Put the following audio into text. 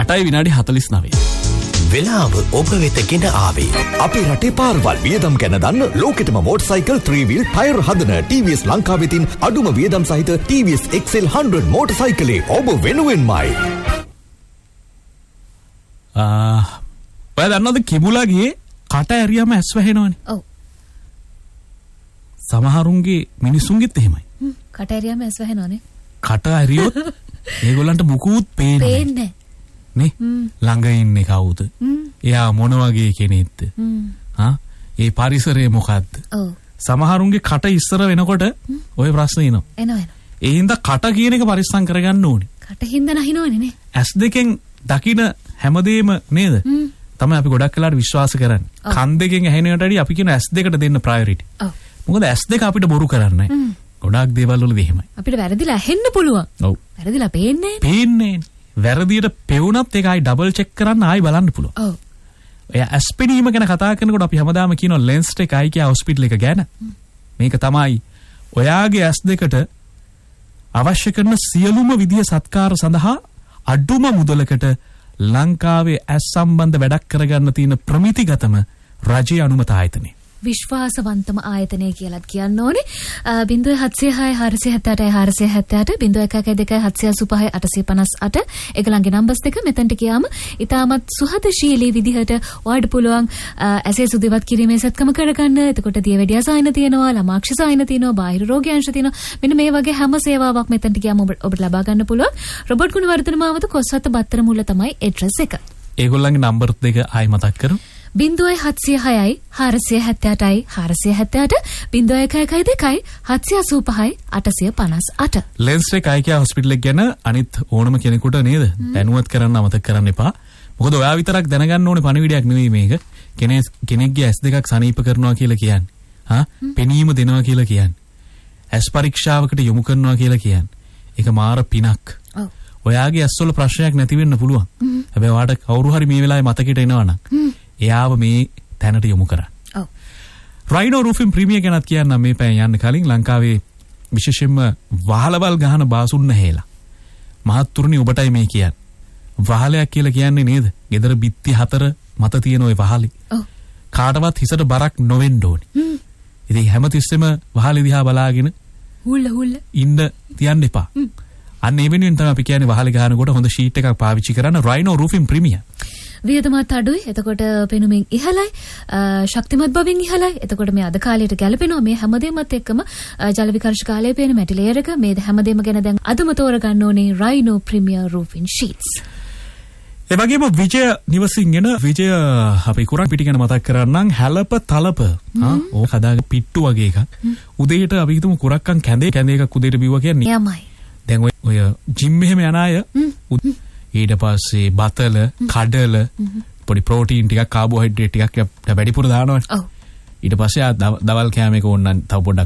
8යි විනාඩි 49. වෙලාව ඔබ වෙත ගෙන ආවේ. අපේ රටේ පාරවල් වියදම් ගැන දන්න ලෝකෙටම මෝටර්සයිකල් 3-wheel ටයර් හදන TVS ලංකාවේ තින් අඩුම වියදම් සහිත TVS XL 100 මෝටර්සයිකලේ ඔබ වෙනුවෙන්මයි. ඔය දන්නවද කිඹුලාගේ කට ඇරියම ඇස් වැහෙනවනේ. ඔව්. සමහරුන්ගේ මිනිසුන්ගෙත් එහෙමයි. කට ඇරියම ඇස් වැහෙනවනේ. කට ඇරියොත් ඒගොල්ලන්ට මුකුත් පේන්නේ නැහැ. නේ ළඟ ඉන්නේ කවුද? එයා මොන වගේ කෙනෙක්ද? ඒ පරිසරය මොකද්ද? ඔව්. සමහරුන්ගේ කට ඉස්සර වෙනකොට ওই ප්‍රශ්නේ එනවා. එනවා. ඒ හින්දා කට කියන එක පරිස්සම් කරගන්න ඕනේ. කට හින්දා නැහිනවනේ නේ. ඇස් දෙකෙන් දකින හැමදේම නේද? තමයි අපි ගොඩක් වෙලාවට විශ්වාස කරන්නේ. කන් දෙකෙන් ඇහෙනවට වඩා අපි කියන ඇස් දෙකට දෙන්න ප්‍රයොරිටි. ඔව්. මොකද ඇස් දෙක අපිට බොරු කරන්නේ. ගොඩක් දේවල් වලදී එහෙමයි. අපිට වැරදිලා ඇහෙන්න පුළුවන්. ඔව්. වැරදිලා පේන්නේ නැහැ. පේන්නේ නැහැ. වැරදියට පෙවුනත් ඒක ආයි ඩබල් චෙක් කරන්න ආයි බලන්න පුළුවන්. ඔව්. ඔය ඇස් පෙනීම ගැන කතා කරනකොට අපි හැමදාම කියනවා ලෙන්ස් ටෙක් ආයි කිය හොස්පිටල් එක ගැන. මේක තමයි ඔයාගේ ඇස් දෙකට අවශ්‍ය කරන සියලුම විදිය සත්කාර සඳහා අඩුම මුදලකට ලංකාවේ ඇස් සම්බන්ධ වැඩක් කරගන්න තියෙන ප්‍රමිතිගතම රජයේ අනුමත ආයතනය. විශ්වාසවන්තම ආයතනය කියලාත් කියන්න ඕනේ. 0706 478 478 0112 785 ඒගොල්ලන්ගේ නම්බර්ස් දෙක මෙතනට ගියාම ඊටමත් සුහදශීලී විදිහට ඔයාලට පුළුවන් ඇසේ සුදුවත් කිරීමේ සත්කම කරගන්න. එතකොට දියවැඩියා සායන තියෙනවා, ළමාක්ෂ සායන තියෙනවා, බාහිර රෝග්‍යාංශ තියෙනවා. මෙන්න මේ වගේ හැම සේවාවක් මෙතනට ගියාම ඔබට ලබා ගන්න පුළුවන්. රොබර්ට් ගුණවර්ධන මාවත කොස්වත්ත බත්තර මුල්ල තමයි ඇඩ්‍රස් එක. ඒගොල්ලන්ගේ නම්බර් දෙක ආයි මතක් කරමු. 0706 478 478 0112 785 858. ලෙන්ස් එක අයිකියා හොස්පිටල් එක ගැන අනිත් ඕනම කෙනෙකුට නේද දැනුවත් කරන්න අමතක කරන්න එපා. මොකද ඔයා විතරක් දැනගන්න ඕනේ පණිවිඩයක් නෙවෙයි මේක. කෙනෙක්ගේ ඇස් දෙකක් සනීප කරනවා කියලා කියන්නේ. පෙනීම දෙනවා කියලා කියන්නේ. ඇස් පරීක්ෂාවකට යොමු කරනවා කියලා කියන්නේ. ඒක මාර පිනක්. ඔයාගේ ඇස්වල ප්‍රශ්නයක් නැති වෙන්න පුළුවන්. හැබැයි ඔයාට කවුරු හරි මේ වෙලාවේ මතකෙට එනවනම් එයාව මේ තැනට යොමු කරන්න. ඔව්. රයිනෝ රූෆින් ප්‍රීමියර් ගැනත් කියන්න මේ පැය යන්න කලින් ලංකාවේ විශේෂයෙන්ම වහලවල් ගහන බාසුන්න හේලා. මහත්තුරුනි ඔබටයි මේ කියන්නේ. වහලයක් කියලා කියන්නේ නේද? ගෙදර බිත්ති 4 මත තියෙන ওই වහලේ. ඔව්. කාටවත් හිසට බරක් නොවෙන්න ඕනේ. ඉතින් හැමතිස්සෙම වහලේ දිහා බලාගෙන හුල්ල ඉන්න තියන්න එපා. අන්න ඒ වෙනුවෙන් තමයි අපි කියන්නේ වහලේ ගහනකොට හොඳ ෂීට් එකක් පාවිච්චි කරන්න රයිනෝ රූෆින් ප්‍රීමියර්. වියදමත් අඩුයි. එතකොට පෙනුමින් ඉහළයි, ශක්තිමත් බවින් ඉහළයි. එතකොට මේ අද කාලයට ගැලපෙනවා. මේ හැමදේමත් එක්කම ජල විකර්ෂ කාලයේ පේන මැටි ලේයර් එක මේ හැමදේම ගැන දැන් අදම තෝරගන්න ඕනේ රයිනෝ ප්‍රීමියර් රූෆින් ෂීට්ස්. ඒ වගේම විජය නිවසින් එන විජය අපි කුරක් පිටි ගැන මතක් කරන්නම් හැලප තලප ඕක හදාගෙන පිට්ටු වගේ එකක්. උදේට අපි හිතමු කුරක්කන් කැඳේ එකක් උදේට බිව්වා කියන්නේ. යමයි. දැන් ඔය ජිම් එහෙම යන අය ඊට පස්සේ බතල කඩල පොඩි ප්‍රෝටීන් ටිකක් කාබෝහයිඩ්‍රේට් ටිකක් වැඩිපුර දානවනේ. ඔව්. ඊට පස්සේ දවල් කෑම එක ඕනනම් තව පොඩ්ඩක්